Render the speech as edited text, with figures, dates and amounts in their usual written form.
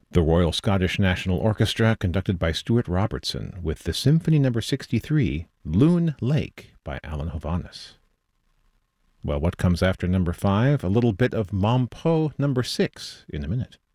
The Royal Scottish National Orchestra, conducted by Stuart Robertson, with the Symphony No. 63, Loon Lake, by Alan Hovhaness. Well, what comes after number 5? A little bit of Mom Po number 6 in a minute.